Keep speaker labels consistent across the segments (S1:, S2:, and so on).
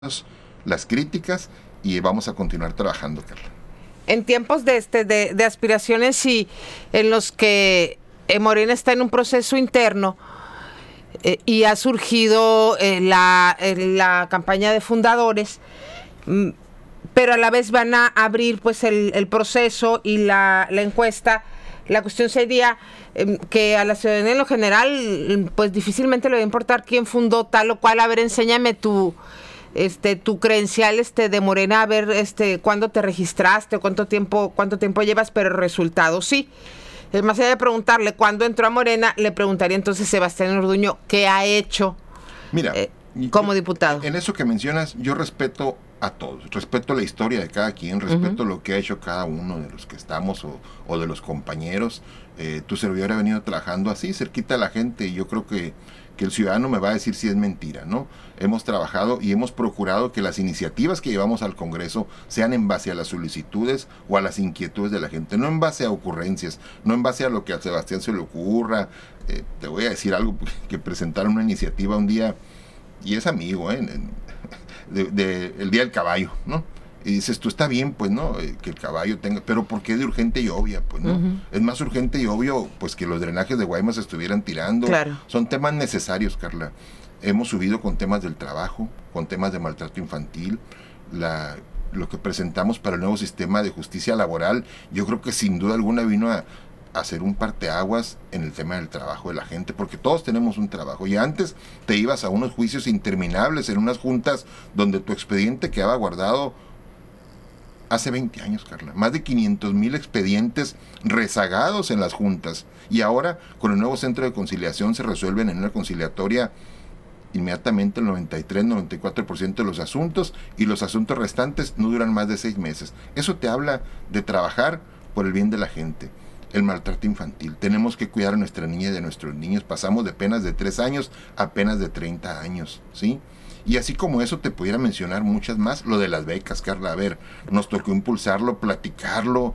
S1: las críticas y vamos a continuar trabajando, Carla.
S2: En tiempos de aspiraciones y en los que Morena está en un proceso interno y ha surgido la campaña de fundadores, pero a la vez van a abrir pues el proceso y la encuesta. La cuestión sería que a la ciudadanía en lo general pues difícilmente le va a importar quién fundó tal o cual. A ver, enséñame tu credencial de Morena, a ver cuándo te registraste o cuánto tiempo llevas, pero el resultado sí. Más allá de preguntarle cuándo entró a Morena, le preguntaría entonces Sebastián Orduño qué ha hecho.
S1: Mira,
S2: como diputado.
S1: En eso que mencionas, yo respeto a todos, respeto la historia de cada quien, respeto lo que ha hecho cada uno de los que estamos o de los compañeros. Tu servidor ha venido trabajando así, cerquita a la gente, y yo creo que el ciudadano me va a decir si es mentira, ¿no? Hemos trabajado y hemos procurado que las iniciativas que llevamos al Congreso sean en base a las solicitudes o a las inquietudes de la gente, no en base a ocurrencias, no en base a lo que a Sebastián se le ocurra. Te voy a decir algo, que presentaron una iniciativa un día, y es amigo, el Día del Caballo, ¿no? Y dices, tú está bien, pues, ¿no? Que el caballo tenga, pero ¿por qué de urgente y obvia? Pues, ¿no? Es más urgente y obvio, pues, que los drenajes de Guaymas se estuvieran tirando.
S2: Claro.
S1: Son temas necesarios, Carla. Hemos subido con temas del trabajo, con temas de maltrato infantil, lo que presentamos para el nuevo sistema de justicia laboral. Yo creo que sin duda alguna vino a hacer un parteaguas en el tema del trabajo de la gente, porque todos tenemos un trabajo, y antes te ibas a unos juicios interminables en unas juntas donde tu expediente quedaba guardado hace 20 años, Carla. Más de 500,000 expedientes rezagados en las juntas, y ahora con el nuevo centro de conciliación se resuelven en una conciliatoria inmediatamente el 93-94% de los asuntos, y los asuntos restantes no duran más de 6 meses. Eso te habla de trabajar por el bien de la gente. El maltrato infantil. Tenemos que cuidar a nuestra niña y de nuestros niños. Pasamos de penas de 3 años a penas de 30 años, ¿sí? Y así como eso te pudiera mencionar muchas más. Lo de las becas, Carla, a ver, nos tocó impulsarlo, platicarlo,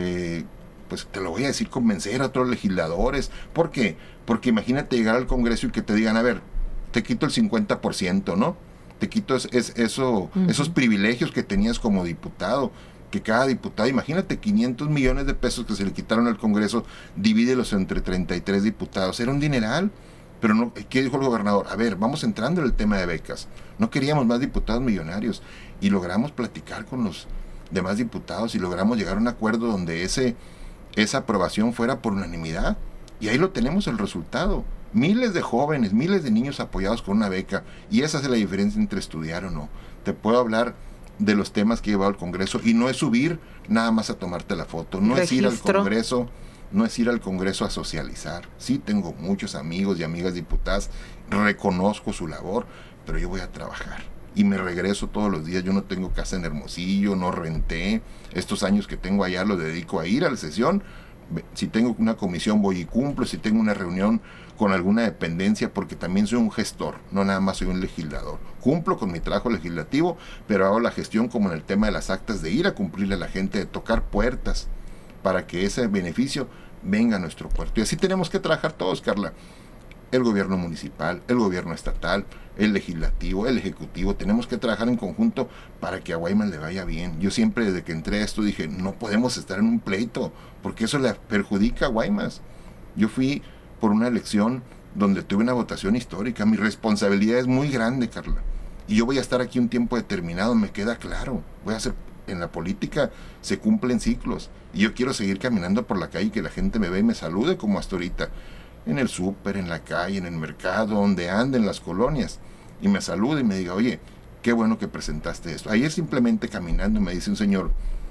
S1: pues te lo voy a decir, convencer a otros legisladores. ¿Por qué? Porque imagínate llegar al Congreso y que te digan, a ver, te quito el 50%, ¿no? Te quito esos privilegios que tenías como diputado. Que cada diputado, imagínate, 500 millones de pesos que se le quitaron al Congreso, divídelos entre 33 diputados, era un dineral. Pero no, ¿qué dijo el gobernador? A ver, vamos entrando en el tema de becas. No queríamos más diputados millonarios, y logramos platicar con los demás diputados y logramos llegar a un acuerdo donde esa aprobación fuera por unanimidad, y ahí lo tenemos el resultado. Miles de jóvenes, miles de niños apoyados con una beca, y esa es la diferencia entre estudiar o no. Te puedo hablar de los temas que he llevado al Congreso, y no es subir nada más a tomarte la foto, no es ir al Congreso, no es ir al Congreso a socializar. Sí, tengo muchos amigos y amigas diputadas, reconozco su labor, pero yo voy a trabajar y me regreso todos los días. Yo no tengo casa en Hermosillo, no renté. Estos años que tengo allá los dedico a ir a la sesión. Si tengo una comisión voy y cumplo, si tengo una reunión con alguna dependencia, porque también soy un gestor, no nada más soy un legislador. Cumplo con mi trabajo legislativo, pero hago la gestión como en el tema de las actas, de ir a cumplirle a la gente, de tocar puertas para que ese beneficio venga a nuestro puerto. Y así tenemos que trabajar todos, Carla. El gobierno municipal, el gobierno estatal, el legislativo, el ejecutivo, tenemos que trabajar en conjunto para que a Guaymas le vaya bien. Yo siempre, desde que entré a esto, dije, no podemos estar en un pleito, porque eso le perjudica a Guaymas. Yo fui por una elección donde tuve una votación histórica. Mi responsabilidad es muy grande, Carla, y yo voy a estar aquí un tiempo determinado, me queda claro. Voy a hacer, en la política se cumplen ciclos, y yo quiero seguir caminando por la calle y que la gente me vea y me salude como hasta ahorita, en el súper, en la calle, en el mercado, donde ande, en las colonias, y me salude y me diga, oye, qué bueno que presentaste esto. Ayer simplemente caminando me dice un señor,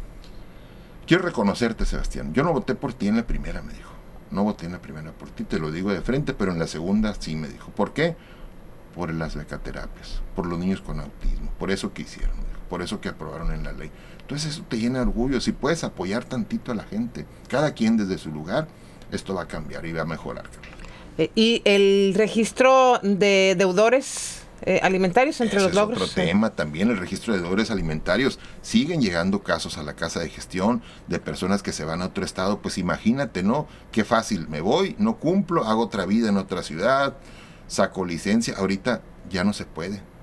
S1: quiero reconocerte, Sebastián, yo no voté por ti en la primera, me dijo, no voté en la primera por ti, te lo digo de frente, pero en la segunda sí, me dijo. ¿Por qué? Por las becaterapias, por los niños con autismo, por eso que hicieron, por eso que aprobaron en la ley. Entonces eso te llena de orgullo. Si puedes apoyar tantito a la gente, cada quien desde su lugar, esto va a cambiar y va a mejorar.
S2: ¿Y el registro de deudores alimentarios entre
S1: Ese
S2: los logros?
S1: Es otro tema también, el registro de deudores alimentarios. Siguen llegando casos a la casa de gestión de personas que se van a otro estado. Pues imagínate, ¿no? Qué fácil, me voy, no cumplo, hago otra vida en otra ciudad, saco licencia. Ahorita ya no se puede.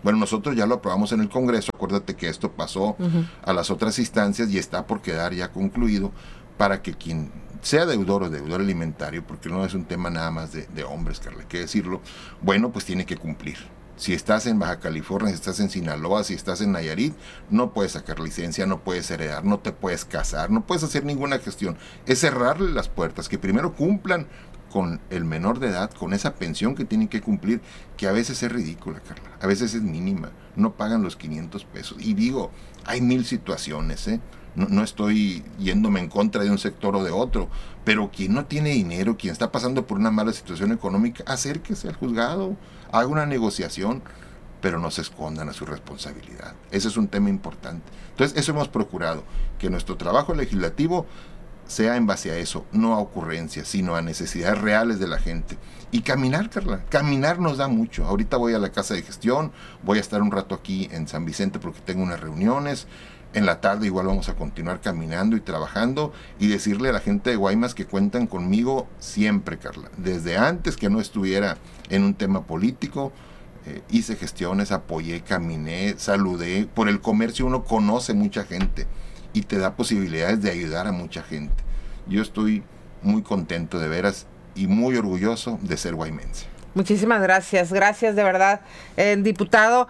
S1: Bueno, nosotros ya lo aprobamos en el Congreso, acuérdate que esto pasó a las otras instancias y está por quedar ya concluido para que quien sea deudor o deudor alimentario, porque no es un tema nada más de hombres, Carla, hay que decirlo, bueno, pues tiene que cumplir. Si estás en Baja California, si estás en Sinaloa, si estás en Nayarit, no puedes sacar licencia, no puedes heredar, no te puedes casar, no puedes hacer ninguna gestión. Es cerrarle las puertas, que primero cumplan con el menor de edad, con esa pensión que tienen que cumplir, que a veces es ridícula, Carla, a veces es mínima, no pagan los 500 pesos. Y digo, hay 1000 situaciones, no estoy yéndome en contra de un sector o de otro, pero quien no tiene dinero, quien está pasando por una mala situación económica, acérquese al juzgado, haga una negociación, pero no se escondan a su responsabilidad. Ese es un tema importante. Entonces, eso hemos procurado, que nuestro trabajo legislativo sea en base a eso, no a ocurrencias, sino a necesidades reales de la gente. Y caminar, Carla, caminar nos da mucho. Ahorita voy a la casa de gestión, voy a estar un rato aquí en San Vicente porque tengo unas reuniones. En la tarde igual vamos a continuar caminando y trabajando y decirle a la gente de Guaymas que cuentan conmigo siempre, Carla. Desde antes que no estuviera en un tema político, hice gestiones, apoyé, caminé, saludé. Por el comercio uno conoce mucha gente y te da posibilidades de ayudar a mucha gente. Yo estoy muy contento de veras y muy orgulloso de ser guaymense.
S2: Muchísimas gracias, gracias de verdad, diputado.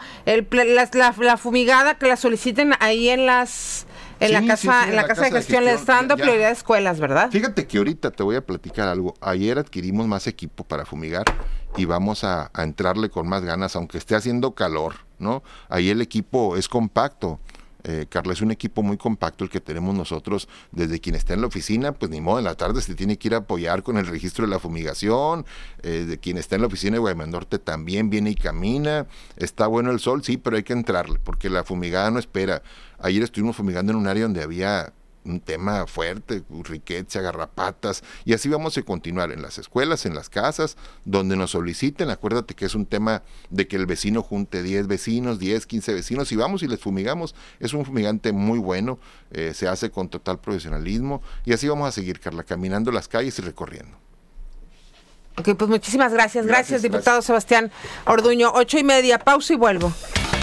S2: La fumigada que la soliciten ahí en la casa de gestión, le están dando prioridad a escuelas, ¿verdad?
S1: Fíjate que ahorita te voy a platicar algo. Ayer adquirimos más equipo para fumigar y vamos a entrarle con más ganas, aunque esté haciendo calor, ¿no? Ahí el equipo es compacto. Carla, es un equipo muy compacto el que tenemos nosotros. Desde quien está en la oficina, pues ni modo, en la tarde se tiene que ir a apoyar con el registro de la fumigación. De quien está en la oficina de Guaymas Norte también viene y camina. Está bueno el sol, sí, pero hay que entrarle, porque la fumigada no espera. Ayer estuvimos fumigando en un área donde había un tema fuerte, riqueza, garrapatas, y así vamos a continuar en las escuelas, en las casas, donde nos soliciten. Acuérdate que es un tema de que el vecino junte 10 vecinos, 10, 15 vecinos, y vamos y les fumigamos. Es un fumigante muy bueno, se hace con total profesionalismo, y así vamos a seguir, Carla, caminando las calles y recorriendo.
S2: Ok, pues muchísimas gracias, diputado Sebastián Orduño. 8:30, pausa y vuelvo.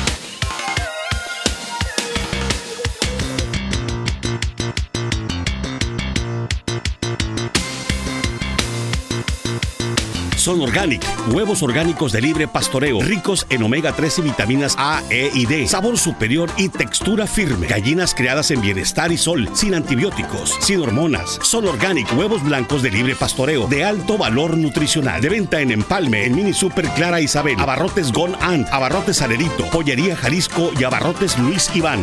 S3: Son Organic, huevos orgánicos de libre pastoreo, ricos en omega 3 y vitaminas A, E y D, sabor superior y textura firme. Gallinas criadas en bienestar y sol, sin antibióticos, sin hormonas. Son Organic, huevos blancos de libre pastoreo, de alto valor nutricional. De venta en Empalme, en Mini Super Clara Isabel, Abarrotes Gon Ant, Abarrotes Alerito, Pollería Jalisco y Abarrotes Luis Iván.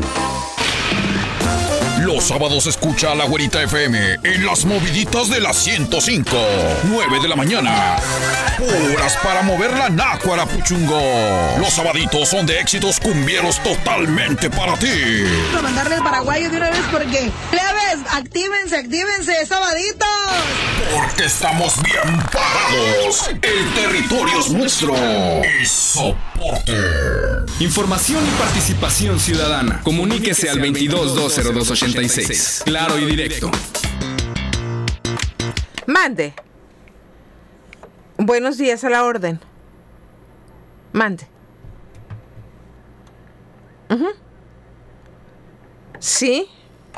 S4: Los sábados escucha a La Güerita FM en las moviditas de la 105, 9 de la mañana. Horas para mover la nácuara, Puchungo. Los sabaditos son de éxitos cumbieros totalmente para ti.
S5: Para mandarle el paraguayo de una vez porque, plebes, actívense, sabaditos.
S4: Porque estamos bien parados. El territorio es nuestro. Y soporte.
S6: Información y participación ciudadana. Comuníquese al 22-202-86. Claro y directo.
S2: Mande. Buenos días, a la orden. Mande. ¿Sí?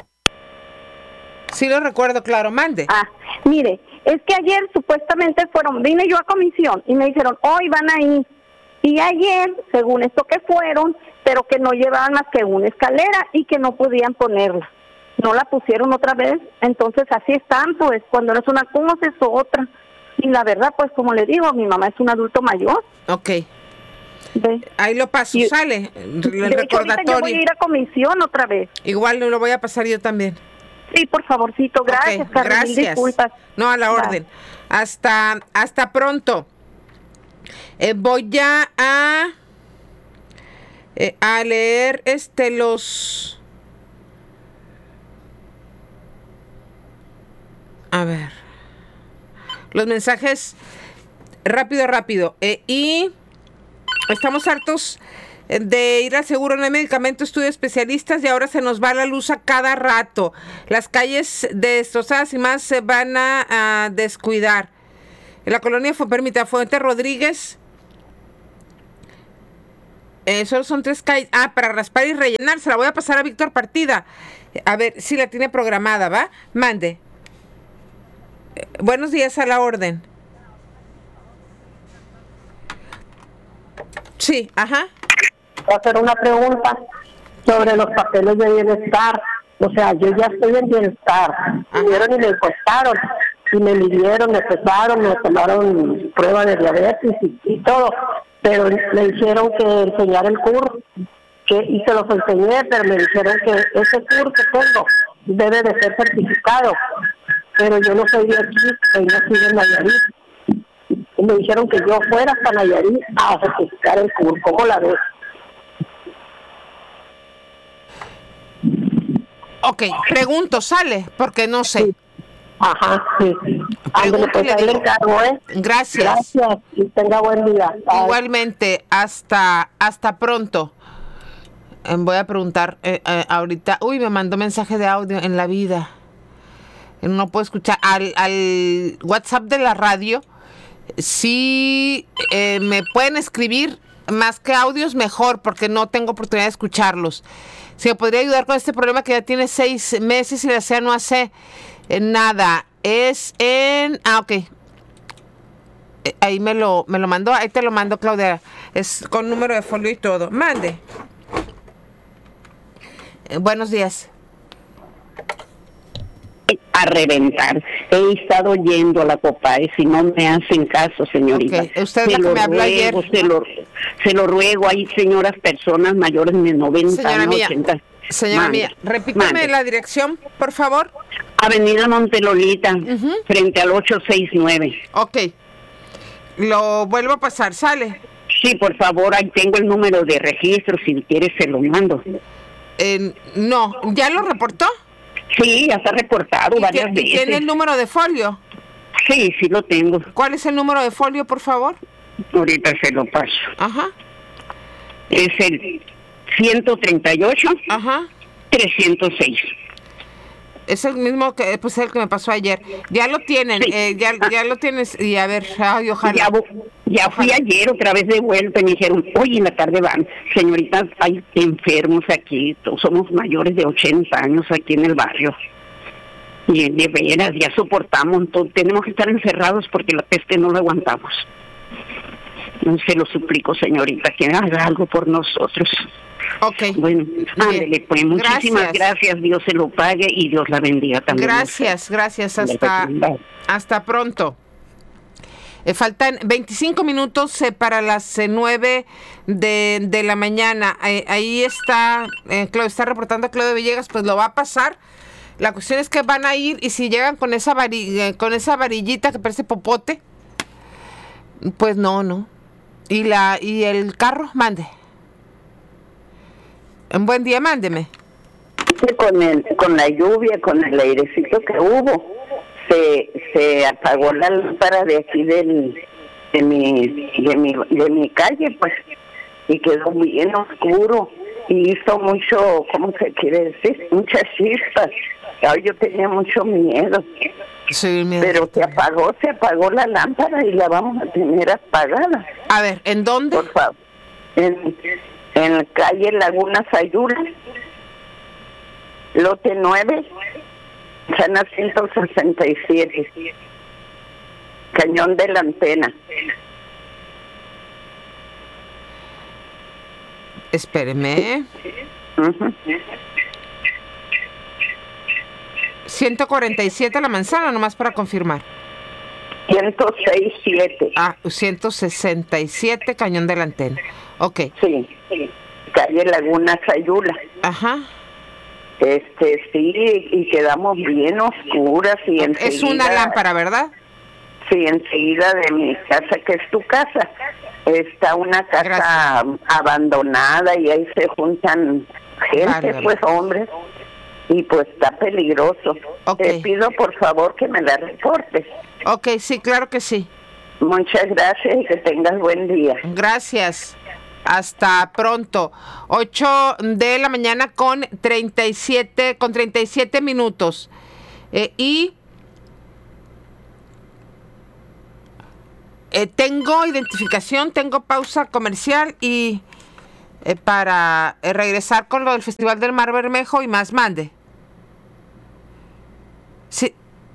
S2: Sí lo recuerdo, claro. Mande.
S7: Mire, es que ayer supuestamente vine yo a comisión y me dijeron, hoy van a ir. Y ayer, según esto que fueron, pero que no llevaban más que una escalera y que no podían ponerla. No la pusieron otra vez, entonces así están, pues, cuando no es una cosa es otra. Y la verdad, pues, como le digo, mi mamá es un adulto mayor.
S2: Ok.
S7: ¿Ve?
S2: Ahí lo paso, sale el recordatorio.
S7: Yo voy a ir a comisión otra vez.
S2: Igual lo voy a pasar yo también.
S7: Sí, por favorcito, gracias,
S2: Okay,
S7: Carmen,
S2: gracias.
S7: Disculpas.
S2: No, a la orden. Hasta pronto. Voy ya a leer los... A ver. Los mensajes rápido. Y estamos hartos de ir al seguro, no hay medicamento, estudio especialistas y ahora se nos va la luz a cada rato. Las calles destrozadas y más se van a descuidar. En la colonia Fuente Rodríguez Solo son 3 calles. Para raspar y rellenar. Se la voy a pasar a Víctor Partida. A ver si la tiene programada, ¿va? Mande. Buenos días, a la orden. Sí, ajá.
S8: Voy a hacer una pregunta sobre los papeles de bienestar. O sea, yo ya estoy en bienestar. Vinieron y me encuestaron. Y me midieron, me pesaron, me tomaron prueba de diabetes y todo. Pero me dijeron que enseñar el CUR. Y se los enseñé, pero me dijeron que ese CUR que tengo debe de ser certificado. Pero yo no soy de aquí, soy nacido en Nayarit. Y me dijeron que yo fuera hasta Nayarit a certificar el CUR. ¿Cómo la ves?
S2: Ok, pregunto, ¿sale? Porque no sé.
S8: Ajá, sí. Ándale, pues ahí le encargo, ¿eh?
S2: Gracias.
S8: Gracias y tenga buen día. Bye.
S2: Igualmente, hasta pronto. Voy a preguntar ahorita. Uy, me mandó mensaje de audio en la vida. No puedo escuchar. Al WhatsApp de la radio, sí me pueden escribir más que audios, mejor, porque no tengo oportunidad de escucharlos. Si me podría ayudar con este problema que ya tiene 6 meses y la CEA no hace nada. Es en... ok. Ahí me lo mandó. Ahí te lo mando, Claudia. Es con número de folio y todo. Mande. Buenos días.
S9: A reventar. He estado yendo a la COPAE, si no me hacen caso, señorita.
S2: Okay. Usted es la que me habló ayer.
S9: Se lo ruego, hay señoras personas mayores de 90,
S2: señora
S9: no,
S2: mía,
S9: 80.
S2: Señora mía, repítame la dirección, por favor.
S9: Avenida Montelolita, frente al 869.
S2: Ok. Lo vuelvo a pasar, ¿sale?
S9: Sí, por favor, ahí tengo el número de registro, si quieres se lo mando.
S2: No, ¿ya lo reportó?
S9: Sí, ya está reportado varias veces.
S2: ¿Tiene el número de folio?
S9: Sí, sí lo tengo.
S2: ¿Cuál es el número de folio, por favor?
S9: Ahorita se lo paso.
S2: Ajá.
S9: Es el 138.
S2: Ajá.
S9: 306.
S2: Es el mismo que, pues el que me pasó ayer. Ya lo tienen, sí. Ya lo tienes. Y a ver, ay, ojalá.
S9: Ya fui ayer otra vez de vuelta y me dijeron, hoy en la tarde van, señoritas, hay enfermos aquí, somos mayores de 80 años aquí en el barrio. Y de veras, ya soportamos, tenemos que estar encerrados porque la peste no la aguantamos. Se lo suplico, señorita, que haga algo por nosotros.
S2: Ok.
S9: Bueno, ándele, pues muchísimas gracias, Dios se lo pague y Dios la bendiga también.
S2: Gracias, hasta pronto. Faltan 25 minutos para las 9 de la mañana. Ahí está, está reportando Claudio Villegas, pues lo va a pasar. La cuestión es que van a ir y si llegan con esa varillita que parece popote, pues no. Y el carro, mande. Un buen día, mándeme.
S9: Con la lluvia, con el airecito que hubo, se apagó la lámpara de aquí de mi calle, pues, y quedó bien oscuro y hizo mucho, ¿cómo se quiere decir? Muchas chispas. Ay, yo tenía mucho miedo.
S2: Sí,
S9: pero se apagó la lámpara y la vamos a tener apagada.
S2: A ver, ¿en dónde?
S9: Por favor. En la calle Laguna Sayula, lote 9, Sana 167, Cañón de la Antena.
S2: Espéreme. 147 La Manzana, nomás para confirmar.
S9: 167.
S2: 167 Cañón de la Antena. Ok.
S9: Sí, calle Laguna Sayula.
S2: Ajá.
S9: Sí, y quedamos bien oscuras y enseguida...
S2: Es una lámpara, ¿verdad?
S9: Sí, enseguida de mi casa, que es tu casa, está una casa abandonada y ahí se juntan gente, pues hombres, y pues está peligroso. Te pido por favor que me la reportes.
S2: Ok, sí, claro que sí.
S9: Muchas gracias y que tengas buen día.
S2: Gracias. Hasta pronto. 8 de la mañana con 37 minutos. Tengo identificación, tengo pausa comercial y para regresar con lo del Festival del Mar Bermejo y más. Mande. Sí.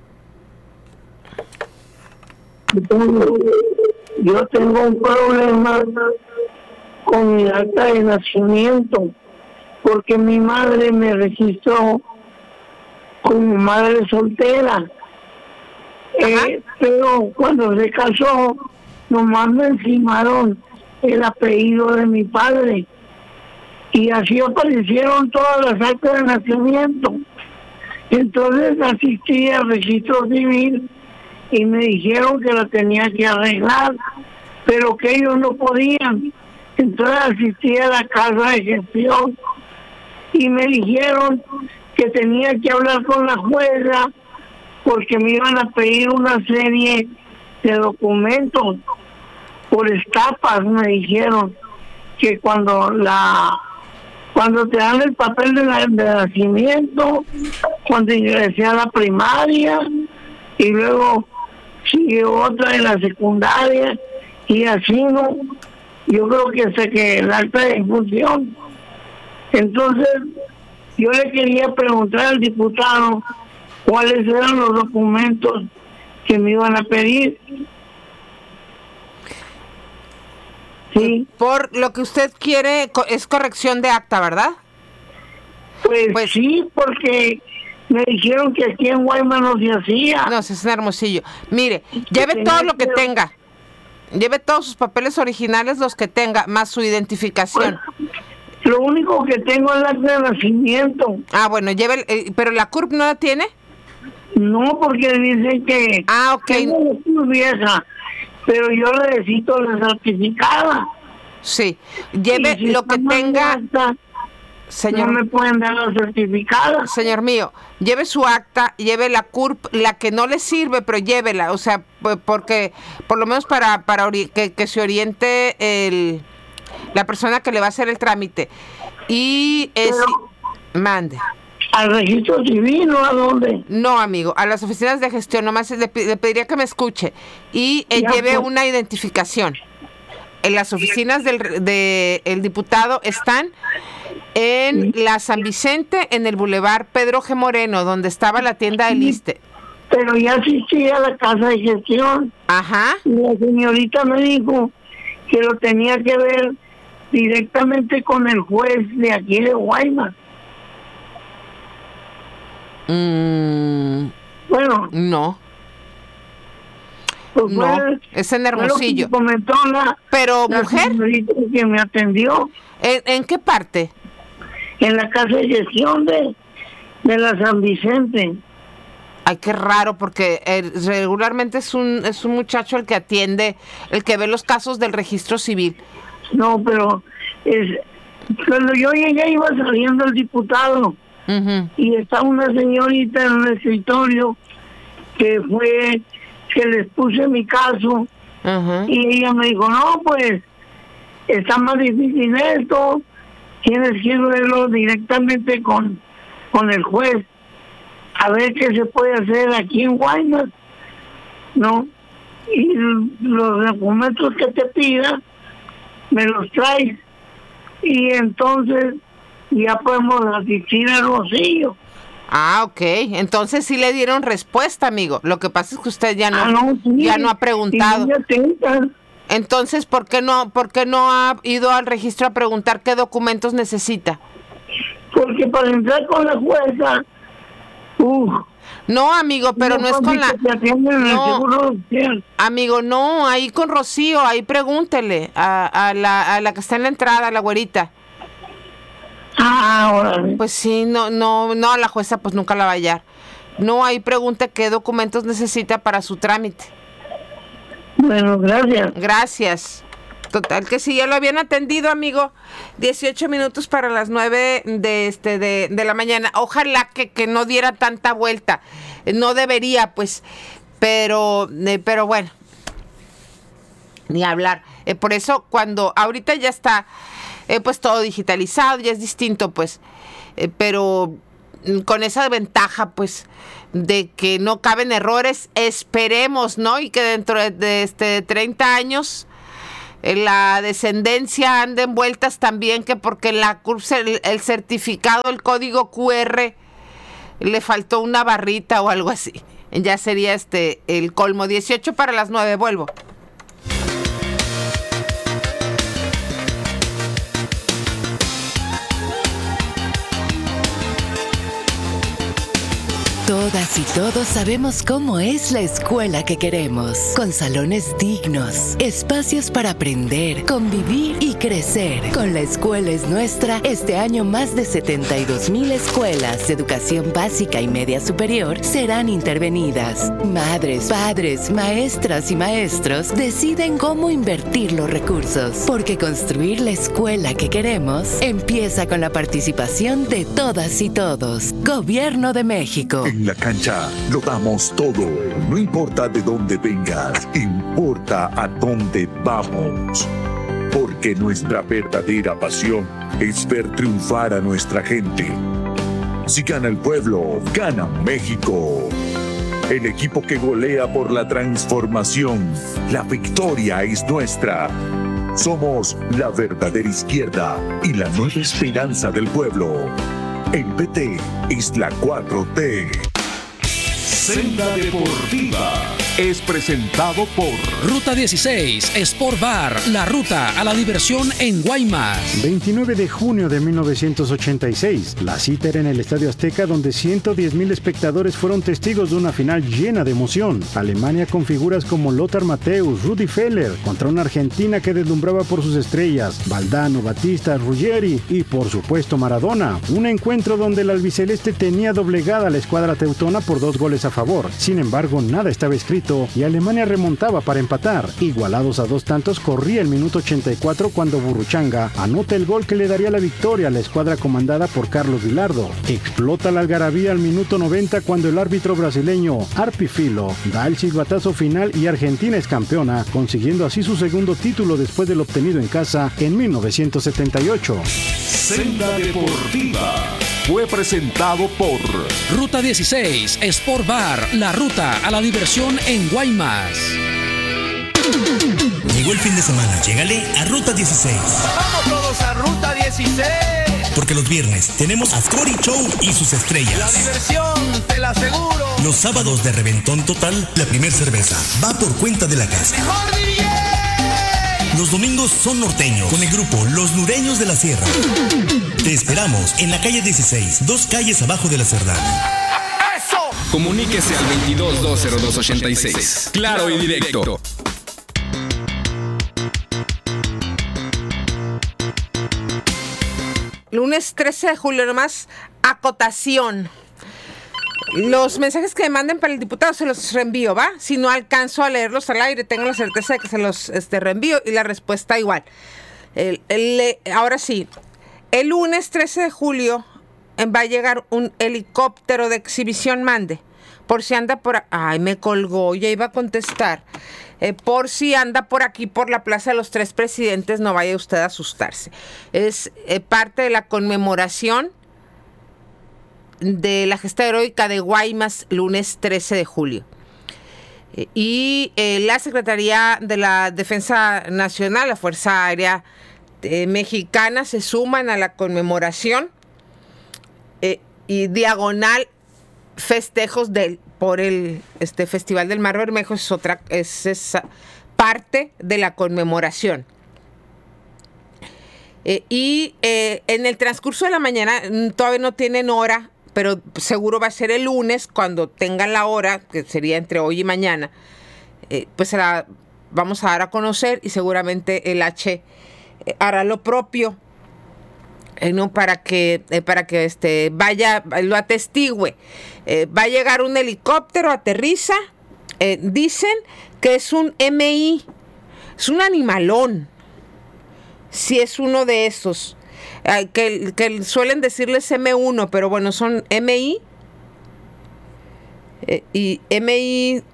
S10: Yo tengo un problema con mi acta de nacimiento, porque mi madre me registró como madre soltera. Pero cuando se casó, nomás me encimaron el apellido de mi padre. Y así aparecieron todas las actas de nacimiento. Entonces asistí al registro civil y me dijeron que la tenía que arreglar, pero que ellos no podían. Entonces asistí a la casa de gestión y me dijeron que tenía que hablar con la jueza porque me iban a pedir una serie de documentos por estapas. Me dijeron que cuando te dan el papel de nacimiento, cuando ingresé a la primaria y luego sigue otra en la secundaria y así, ¿no? Yo creo que hasta que el acta de difusión. Entonces yo le quería preguntar al diputado cuáles eran los documentos que me iban a pedir. Sí.
S2: Por lo que usted quiere es corrección de acta, ¿verdad?
S10: Pues sí, porque me dijeron que aquí en Guaymas no se hacía.
S2: No, es en Hermosillo. Mire, lleve todo lo que tenga. Lleve todos sus papeles originales, los que tenga, más su identificación.
S10: Pues, lo único que tengo es el acta de nacimiento.
S2: Ah, bueno, lleve, pero la CURP no la tiene.
S10: No, porque dice que
S2: tengo
S10: la CURP vieja, pero yo necesito la certificada.
S2: Sí, lleve
S10: si
S2: lo que tenga.
S10: Acta,
S2: señor,
S10: no me pueden dar la certificada.
S2: Señor mío, lleve su acta, lleve la CURP, la que no le sirve, pero llévela, o sea, porque por lo menos para que se oriente la persona que le va a hacer el trámite. Y mande.
S10: ¿Al registro civil o a dónde?
S2: No, amigo, a las oficinas de gestión, nomás le pediría que me escuche y lleve una identificación. En las oficinas del diputado están en la San Vicente, en el Boulevard Pedro G. Moreno, donde estaba la tienda del ISSSTE.
S10: Pero ya asistí a la casa de gestión.
S2: Ajá.
S10: Y la señorita me dijo que lo tenía que ver directamente con el juez de aquí de Guaymas. Bueno.
S2: No.
S10: Pues
S2: no, es en Hermosillo.
S10: Comentó
S2: pero mujer
S10: que me atendió.
S2: ¿En qué parte?
S10: En la casa de gestión de la San Vicente.
S2: Ay, qué raro, porque regularmente es un muchacho el que atiende, el que ve los casos del registro civil.
S10: No, pero cuando yo llegué iba saliendo el diputado. Y estaba una señorita en un escritorio que les puse mi caso. Y ella me dijo, no, pues está más difícil esto, tienes que verlo directamente con el juez a ver qué se puede hacer aquí en Guaymas, ¿no? Y los documentos que te pida me los traes y entonces ya podemos asistir al Hermosillo.
S2: Ah, ok. Entonces sí le dieron respuesta, amigo. Lo que pasa es que usted ya no ha preguntado. Entonces, ¿por qué no ha ido al registro a preguntar qué documentos necesita?
S10: Porque para entrar con la jueza,
S2: no, amigo, pero no es con la... No, amigo, no, ahí con Rocío, ahí pregúntele a la que está en la entrada, a la güerita. Pues sí, no, la jueza pues nunca la va a hallar. No, ahí pregunte qué documentos necesita para su trámite.
S10: Bueno, gracias.
S2: Gracias. Total que sí, ya lo habían atendido, amigo. 18 minutos para las 9 de la mañana. Ojalá que no diera tanta vuelta. No debería, pues, pero bueno. Ni hablar. Por eso cuando ahorita ya está pues todo digitalizado, ya es distinto, pues, pero con esa ventaja, pues, de que no caben errores, esperemos, ¿no? Y que dentro de 30 años en la descendencia anden vueltas también que porque en la CURP el certificado, el código QR, le faltó una barrita o algo así. Ya sería el colmo. 18 para las 9, vuelvo.
S11: Todas y todos sabemos cómo es la escuela que queremos, con salones dignos, espacios para aprender, convivir y crecer. Con La Escuela es Nuestra, este año más de 72,000 escuelas de educación básica y media superior serán intervenidas. Madres, padres, maestras y maestros deciden cómo invertir los recursos, porque construir la escuela que queremos empieza con la participación de todas y todos. Gobierno de México.
S12: En la cancha lo damos todo. No importa de dónde vengas, importa a dónde vamos. Porque nuestra verdadera pasión es ver triunfar a nuestra gente. Si gana el pueblo, gana México. El equipo que golea por la transformación. La victoria es nuestra. Somos la verdadera izquierda y la nueva esperanza del pueblo. El PT es la 4T.
S13: Senda Deportiva es presentado por
S14: Ruta 16, Sport Bar, la ruta a la diversión en Guaymas.
S15: 29 de junio de 1986, la cita era en el Estadio Azteca, donde 110,000 espectadores fueron testigos de una final llena de emoción. Alemania con figuras como Lothar Matthäus, Rudi Feller, contra una Argentina que deslumbraba por sus estrellas, Valdano, Batista, Ruggeri y por supuesto Maradona. Un encuentro donde el albiceleste tenía doblegada a la escuadra teutona por 2 goles a favor. Sin embargo, nada estaba escrito y Alemania remontaba para empatar. Igualados a 2 tantos, corría el minuto 84 cuando Burruchaga anota el gol que le daría la victoria a la escuadra comandada por Carlos Vilardo. Explota la algarabía al minuto 90 cuando el árbitro brasileño Arpi Filo da el silbatazo final y Argentina es campeona, consiguiendo así su segundo título después del obtenido en casa en 1978.
S13: Senda Deportiva fue presentado por
S14: Ruta 16, Sport Bar, la ruta a la diversión en Guaymas.
S16: Llegó el fin de semana, llégale a Ruta 16.
S17: ¡Vamos todos a Ruta 16!
S16: Porque los viernes tenemos a Scotty Show y sus estrellas.
S17: La diversión, te la aseguro.
S16: Los sábados de reventón total, la primer cerveza va por cuenta de la casa.
S17: ¡Mejor DJ!
S16: Los domingos son norteños, con el grupo Los Nureños de la Sierra. Te esperamos en la calle 16, 2 calles abajo de la Cerdán.
S6: ¡Eso! Comuníquese al 22-202-86. Claro y directo.
S2: Lunes 13 de julio, nomás acotación. Los mensajes que me manden para el diputado se los reenvío, ¿va? Si no alcanzo a leerlos al aire, tengo la certeza de que se los reenvío y la respuesta igual. Ahora sí, el lunes 13 de julio va a llegar un helicóptero de exhibición, mande. Por si anda por... Ay, me colgó, ya iba a contestar. Por si anda por aquí, por la Plaza de los Tres Presidentes, no vaya usted a asustarse. Es parte de la conmemoración de la gesta heroica de Guaymas, lunes 13 de julio. Y la Secretaría de la Defensa Nacional, la Fuerza Aérea Mexicana, se suman a la conmemoración y diagonal festejos por el Festival del Mar Bermejo es parte de la conmemoración. Y en el transcurso de la mañana, todavía no tienen hora, pero seguro va a ser el lunes, cuando tengan la hora, que sería entre hoy y mañana, pues se la vamos a dar a conocer y seguramente el H hará lo propio, ¿no? para que vaya, lo atestigue. Va a llegar un helicóptero, aterriza, dicen que es un MI, es un animalón, si es uno de esos. Que suelen decirles M1, pero bueno, son MI y MI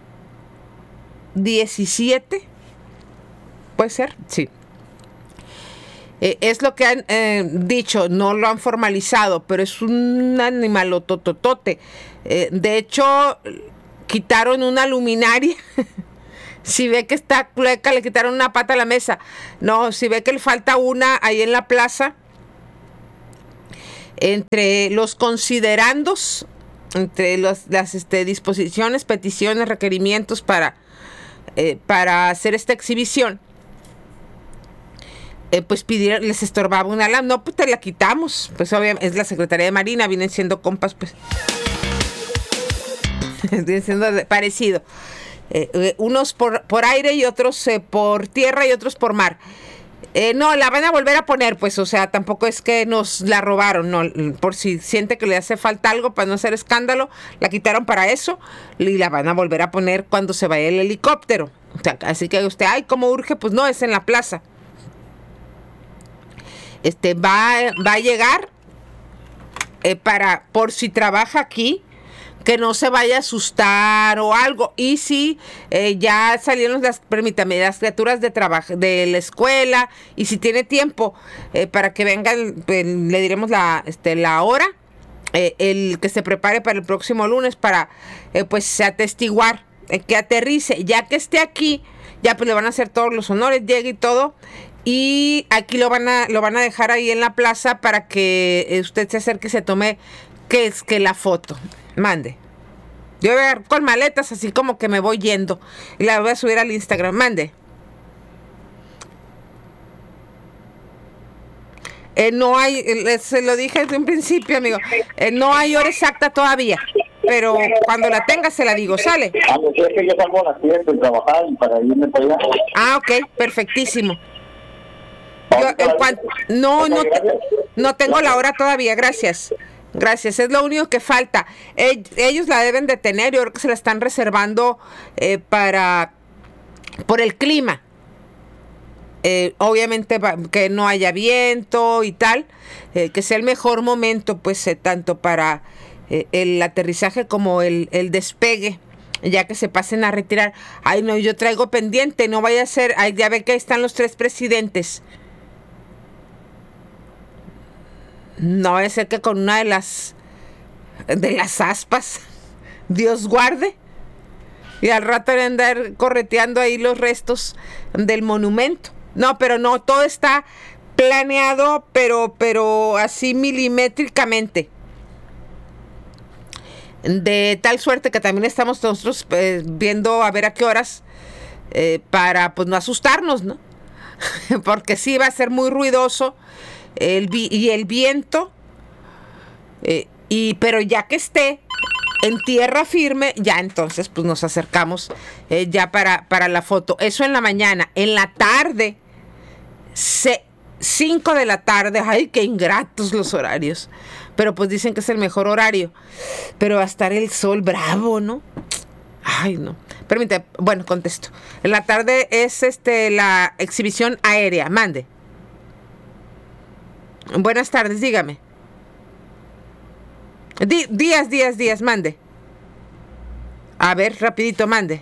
S2: 17, ¿puede ser? Sí. Es lo que han dicho, no lo han formalizado, pero es un animalotototote. De hecho, quitaron una luminaria, Si ve que está clueca, le quitaron una pata a la mesa. No, si ve que le falta una ahí en la plaza, entre los considerandos, entre las disposiciones, peticiones, requerimientos para hacer esta exhibición, pues les estorbaba una lana. No, pues te la quitamos. Pues obviamente es la Secretaría de Marina, vienen siendo compas, pues. Vienen siendo parecido. Unos por aire y otros por tierra y otros por mar. No, la van a volver a poner, pues, o sea, tampoco es que nos la robaron, no, por si siente que le hace falta algo para no hacer escándalo, la quitaron para eso y la van a volver a poner cuando se vaya el helicóptero. O sea, así que usted, ay, ¿cómo urge? Pues no, es en la plaza. Va a llegar por si trabaja aquí, que no se vaya a asustar o algo. Y si ya salieron las criaturas de trabajo de la escuela, y si tiene tiempo para que vengan, le diremos la hora, el que se prepare para el próximo lunes para pues atestiguar que aterrice. Ya que esté aquí, ya pues le van a hacer todos los honores, llegue y todo. Y aquí lo van a dejar ahí en la plaza para que usted se acerque y se tome que la foto. Mande. Yo voy a ver con maletas, así como que me voy yendo. Y la voy a subir al Instagram. Mande. No hay, se lo dije desde un principio, amigo. No hay hora exacta todavía. Pero cuando la tenga se la digo, ¿sale?
S18: Es que yo salgo a las 7 de trabajar y para irme para allá.
S2: Ah, ok, perfectísimo. No tengo la hora todavía, gracias. Gracias, es lo único que falta. Ellos la deben de tener, yo creo que se la están reservando por el clima. Obviamente que no haya viento y tal, que sea el mejor momento, pues tanto para el aterrizaje como el despegue, ya que se pasen a retirar. Ay, no, yo traigo pendiente, no vaya a ser, ay, ya ve que ahí están los 3 presidentes. No vaya a ser que con una de las aspas, Dios guarde, y al rato de andar correteando ahí los restos del monumento. No, pero no, todo está planeado, pero así milimétricamente. De tal suerte que también estamos nosotros viendo a ver a qué horas para pues no asustarnos, ¿no? Porque sí va a ser muy ruidoso y el viento, pero ya que esté en tierra firme, ya entonces pues nos acercamos ya para la foto. Eso en la mañana. En la tarde, 5 de la tarde, ay, qué ingratos los horarios, pero pues dicen que es el mejor horario, pero va a estar el sol bravo, ¿no? Ay, no. Permítame, bueno, contesto. En la tarde es la exhibición aérea. Mande. Buenas tardes, dígame. Días, mande. A ver, rapidito, mande.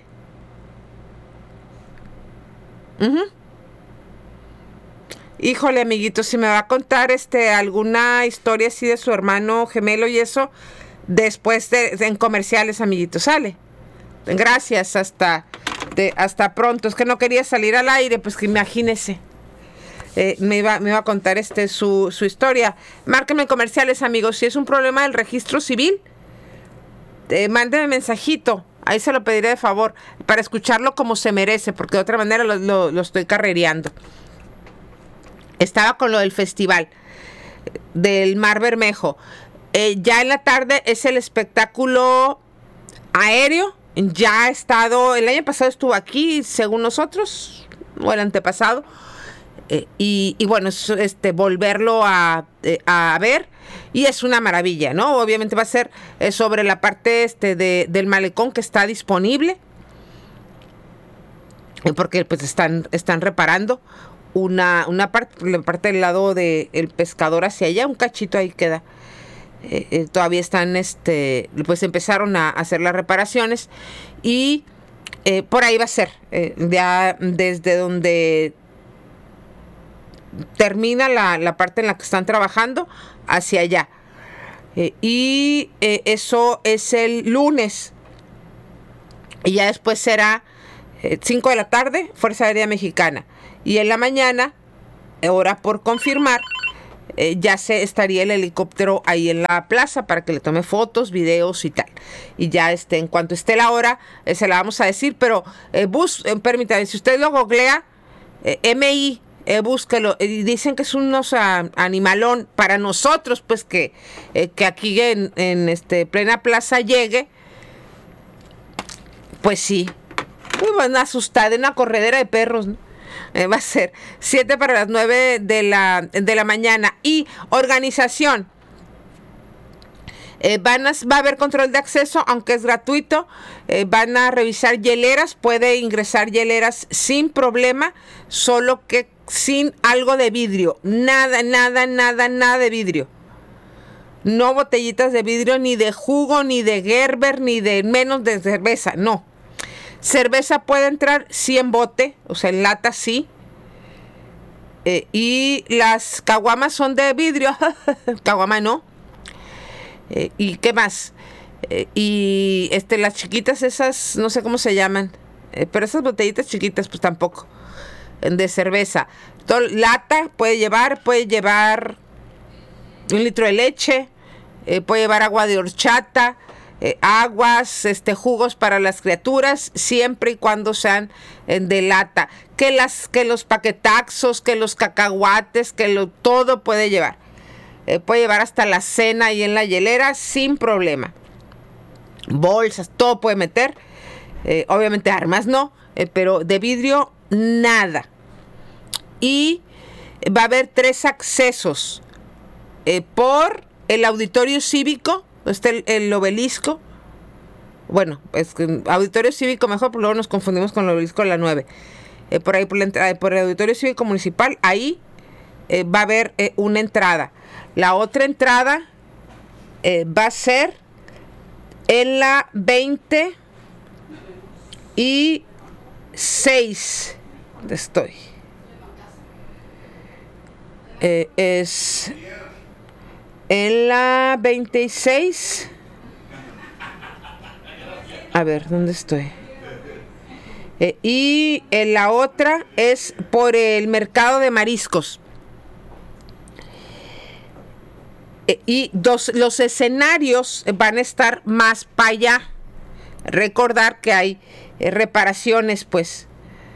S2: Híjole, amiguito, si me va a contar alguna historia así de su hermano gemelo y eso, después en comerciales, amiguito, sale. Gracias, hasta pronto. Es que no quería salir al aire, pues que imagínese. Me iba a contar su historia. Márquenme comerciales, amigos. Si es un problema del registro civil, mándeme mensajito. Ahí se lo pediré de favor, para escucharlo como se merece, porque de otra manera lo estoy carrereando. Estaba con lo del festival del Mar Bermejo. Ya en la tarde es el espectáculo aéreo. Ya ha estado, el año pasado estuvo aquí, según nosotros, o el antepasado. Y bueno, es volverlo a ver, y es una maravilla, ¿no? Obviamente va a ser sobre la parte del malecón que está disponible, porque pues están reparando una parte, la parte del lado del pescador hacia allá, un cachito ahí queda. Todavía están, pues empezaron a hacer las reparaciones, y por ahí va a ser, ya desde donde termina la parte en la que están trabajando hacia allá. Eso es el lunes. Y ya después será 5 de la tarde, Fuerza Aérea Mexicana. Y en la mañana, hora por confirmar, ya se estaría el helicóptero ahí en la plaza para que le tome fotos, videos y tal. Y ya en cuanto esté la hora, se la vamos a decir. Pero permítame, si usted lo googlea, MI, búsquelo. Dicen que es unos animalón para nosotros, pues que aquí en plena plaza llegue. Pues sí, muy buena asustada, en una corredera de perros, ¿no? Va a ser 7 para las 9 de la mañana. Y organización. Va a haber control de acceso, aunque es gratuito. Van a revisar hieleras. Puede ingresar hieleras sin problema, solo que sin algo de vidrio. Nada de vidrio. No botellitas de vidrio, ni de jugo, ni de Gerber, ni de menos de cerveza. No. Cerveza puede entrar sí en bote, o sea, en lata sí. Y las caguamas son de vidrio. Caguama no. ¿Y qué más? Y las chiquitas esas, no sé cómo se llaman. Pero esas botellitas chiquitas, pues tampoco. De cerveza. Lata puede llevar 1 litro de leche. Puede llevar agua de horchata. Aguas, jugos para las criaturas, siempre y cuando sean de lata. Que los paquetaxos, que los cacahuates, todo puede llevar. Puede llevar hasta la cena ahí en la hielera sin problema. Bolsas, todo puede meter. Obviamente armas no, pero de vidrio nada. Y va a haber 3 accesos por el auditorio cívico. Está el obelisco. Bueno, es que auditorio cívico mejor, porque luego nos confundimos con el obelisco de la 9. Por ahí, por el auditorio cívico municipal, ahí va a haber una entrada. La otra entrada va a ser en la 26. ¿Dónde estoy? Es en la 26. A ver, ¿dónde estoy? Y en la otra es por el mercado de mariscos. Y los escenarios van a estar más para allá. Recordar que hay reparaciones, pues,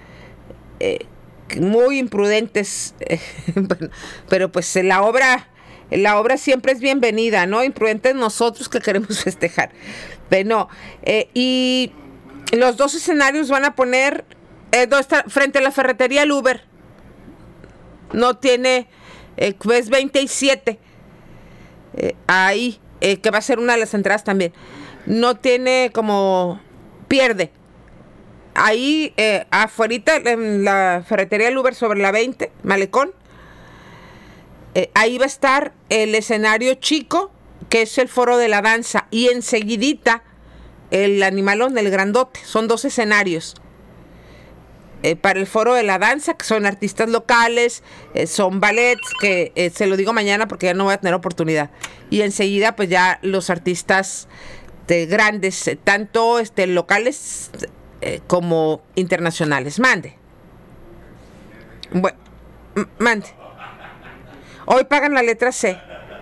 S2: muy imprudentes. Bueno, pero pues la obra siempre es bienvenida, ¿no? Imprudentes nosotros que queremos festejar. Pero no. Y los 2 escenarios van a poner frente a la ferretería El Uber. No tiene, pues 27. Ahí, que va a ser una de las entradas también. No tiene pierde. Ahí, afuerita, en la ferretería El Uber sobre la 20, Malecón. Ahí va a estar el escenario chico, que es el foro de la danza, y enseguidita el animalón del grandote. Son 2 escenarios para el foro de la danza, que son artistas locales, son ballets, que se lo digo mañana porque ya no voy a tener oportunidad. Y enseguida pues ya los artistas grandes, tanto locales como internacionales. Mande. Bueno, mande. Hoy pagan la letra C.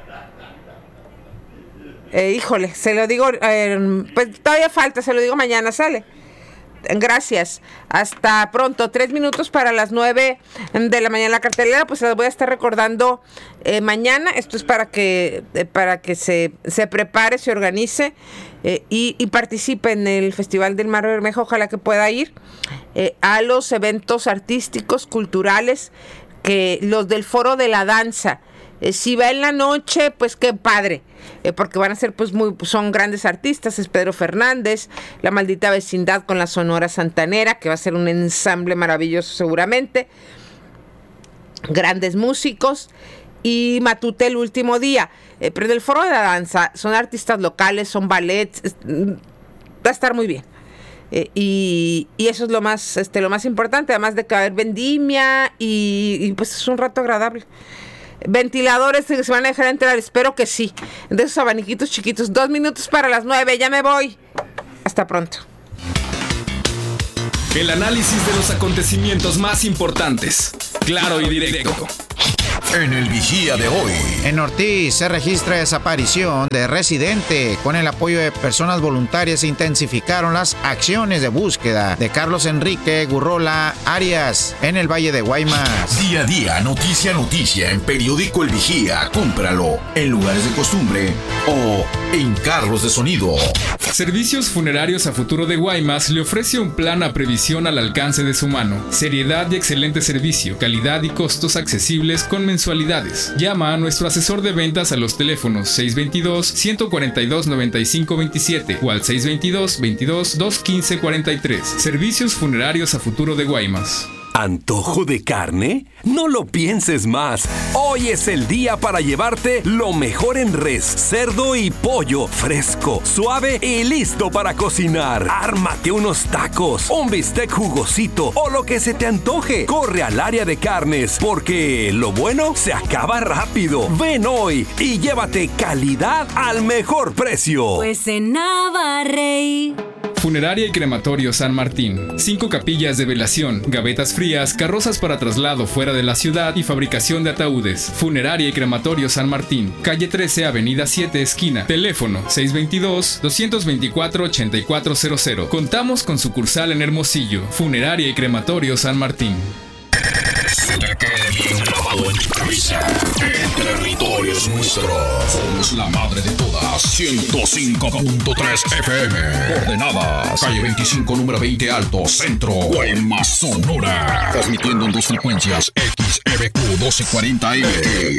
S2: Híjole, se lo digo, pues todavía falta, se lo digo mañana, sale. Gracias, hasta pronto. 3 minutos para las 9 de la mañana. La cartelera pues se las voy a estar recordando mañana. Esto es para que se prepare, se organice y participe en el Festival del Mar Bermejo. Ojalá que pueda ir a los eventos artísticos, culturales, que los del Foro de la Danza. Si va en la noche, pues qué padre, porque van a ser son grandes artistas. Es Pedro Fernández, La Maldita Vecindad con la Sonora Santanera, que va a ser un ensamble maravilloso seguramente, grandes músicos, y Matute el último día. Pero en el Foro de la Danza son artistas locales, son ballets, va a estar muy bien. Y eso es lo más importante, además de que va a haber vendimia y pues es un rato agradable. Ventiladores que se van a dejar entrar, espero que sí, de esos abaniquitos chiquitos. 2 minutos para las 9, ya me voy. Hasta pronto.
S6: El análisis de los acontecimientos más importantes. Claro y directo.
S4: En el Vigía de hoy.
S19: En Ortiz se registra desaparición de residente. Con el apoyo de personas voluntarias se intensificaron las acciones de búsqueda de Carlos Enrique Gurrola Arias en el Valle de Guaymas.
S4: Día a día, noticia a noticia en Periódico El Vigía. Cómpralo en lugares de costumbre o en carros de sonido.
S6: Servicios Funerarios a Futuro de Guaymas le ofrece un plan a previsión al alcance de su mano. Seriedad y excelente servicio, calidad y costos accesibles con mensualidades. Llama a nuestro asesor de ventas a los teléfonos 622-142-9527 o al 622-22-215-43. Servicios Funerarios a Futuro de Guaymas.
S20: ¿Antojo de carne? No lo pienses más. Hoy es el día para llevarte lo mejor en res, cerdo y pollo, fresco, suave y listo para cocinar. Ármate unos tacos, un bistec jugosito o lo que se te antoje. Corre al área de carnes porque lo bueno se acaba rápido. Ven hoy y llévate calidad al mejor precio.
S21: Pues en Navarrey.
S6: Funeraria y Crematorio San Martín. 5 capillas de velación, gavetas frías, carrozas para traslado fuera de la ciudad y fabricación de ataúdes. Funeraria y Crematorio San Martín. Calle 13, Avenida 7, esquina. Teléfono 622-224-8400. Contamos con sucursal en Hermosillo. Funeraria y Crematorio San Martín.
S4: Se te quede bien grabado en tu cabeza. El territorio es nuestro. Somos la madre de todas. 105.3 FM. Coordenadas. Calle 25, número 20 Alto, Centro. Guaymas, Sonora. Transmitiendo en 2 frecuencias. XEBQ 1240M.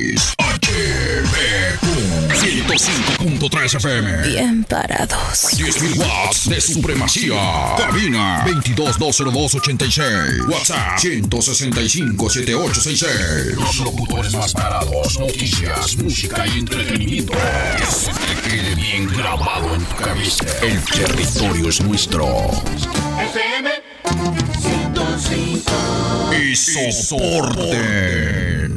S4: XHBQ 105.3 FM.
S21: Bien parados.
S4: 10.000 watts de supremacía. Cabina 22-202-86. WhatsApp 165-7866. Los locutores más parados. Noticias, música y entretenimiento. Que se te quede bien grabado en tu cabeza. El territorio es nuestro.
S17: FM 105.
S4: Y soporte.